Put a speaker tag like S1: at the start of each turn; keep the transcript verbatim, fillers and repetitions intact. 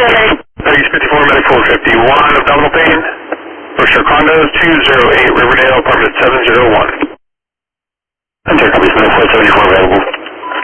S1: Peggy's fifty-four, medic four fifty-one, abdominal pain. Berkshire Condos, two oh eight Riverdale, apartment seven oh one.